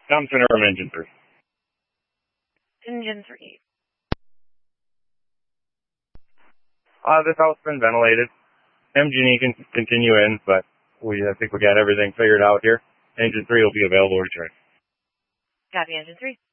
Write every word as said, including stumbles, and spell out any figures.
Tom Center from Engine three. Engine three. Uh, this house has been ventilated. M G and E can continue in, but we I think we got everything figured out here. Engine three will be available to return. Copy, Engine three.